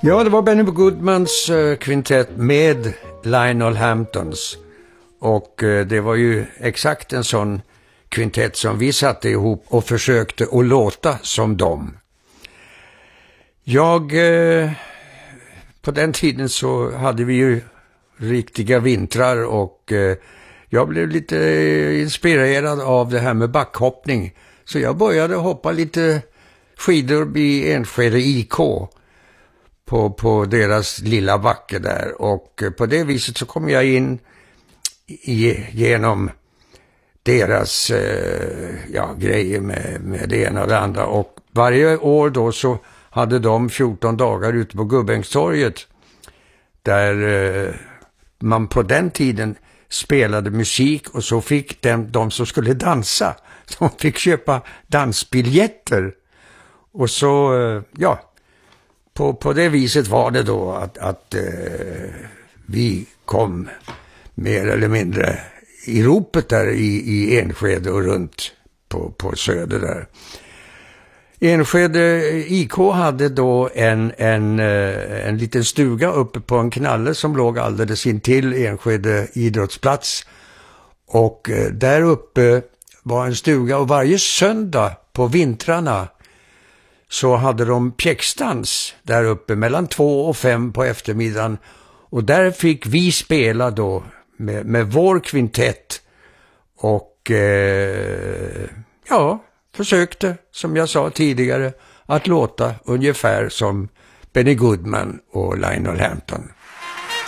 Ja, det var Benny Goodmans kvintett med Lionel Hamptons. Och det var ju exakt en sån kvintett som vi satte ihop och försökte att låta som dem. På den tiden så hade vi ju riktiga vintrar och jag blev lite inspirerad av det här med backhoppning. Så jag började hoppa lite skidor i Enskede IK på deras lilla backe där. Och på det viset så kom jag in genom deras grejer med det ena och det andra. Och varje år då så hade de 14 dagar ute på Gubbängstorget där man på den tiden spelade musik och så fick de som skulle dansa, de fick köpa dansbiljetter. Och så, på det viset var det då att vi kom mer eller mindre i ropet där i Enskede och runt på söder där. Enskede IK hade då en liten stuga uppe på en knalle som låg alldeles intill Enskede idrottsplats. Och där uppe var en stuga och varje söndag på vintrarna så hade de pjäxdans där uppe mellan 2 och 5 på eftermiddagen. Och där fick vi spela då med vår kvintett och försökte, som jag sa tidigare, att låta ungefär som Benny Goodman och Lionel Hampton.